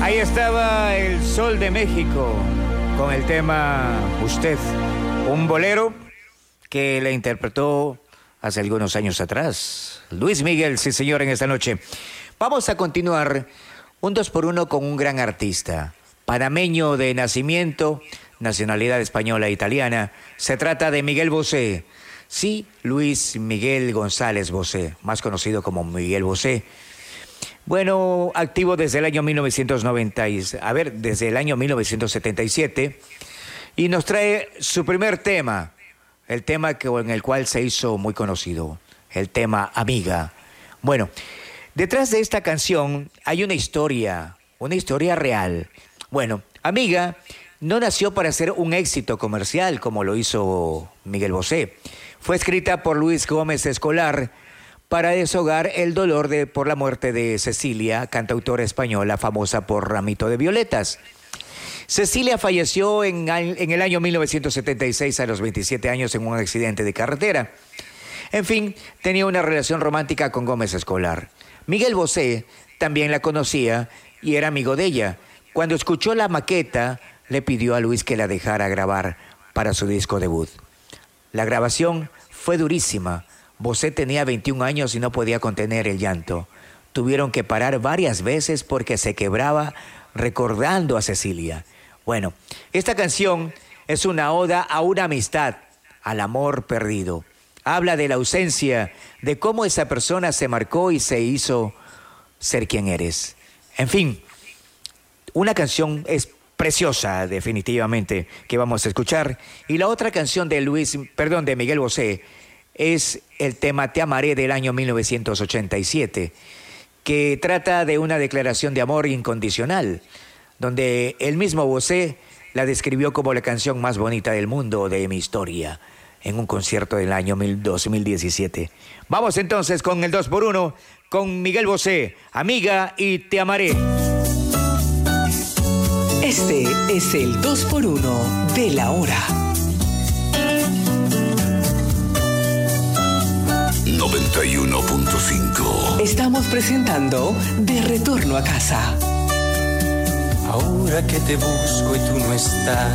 Ahí estaba el Sol de México con el tema Usted, un bolero que le interpretó hace algunos años atrás Luis Miguel, sí señor, en esta noche. Vamos a continuar un 2x1 con un gran artista, panameño de nacimiento, nacionalidad española e italiana. Se trata de Miguel Bosé. Sí, Luis Miguel González Bosé, más conocido como Miguel Bosé. Bueno, activo desde el año desde el año 1977, y nos trae su primer tema, el tema en el cual se hizo muy conocido, el tema Amiga. Bueno, detrás de esta canción hay una historia real. Bueno, Amiga no nació para ser un éxito comercial como lo hizo Miguel Bosé. Fue escrita por Luis Gómez Escolar para deshogar el dolor por la muerte de Cecilia, cantautora española famosa por Ramito de Violetas. Cecilia falleció en el año 1976 a los 27 años en un accidente de carretera. En fin, tenía una relación romántica con Gómez Escolar. Miguel Bosé también la conocía y era amigo de ella. Cuando escuchó la maqueta, le pidió a Luis que la dejara grabar para su disco debut. La grabación fue durísima. Bosé tenía 21 años y no podía contener el llanto. Tuvieron que parar varias veces porque se quebraba recordando a Cecilia. Bueno, esta canción es una oda a una amistad, al amor perdido. Habla de la ausencia, de cómo esa persona se marcó y se hizo ser quien eres. En fin, una canción es preciosa, definitivamente, que vamos a escuchar. Y la otra canción de Miguel Bosé es el tema Te Amaré del año 1987, que trata de una declaración de amor incondicional, donde el mismo Bosé la describió como la canción más bonita del mundo de mi historia, en un concierto del año 2017. Vamos entonces con el 2x1, con Miguel Bosé, Amiga y Te Amaré. Este es el 2x1 de la hora. 91.5. Estamos presentando De Retorno a Casa. Ahora que te busco y tú no estás,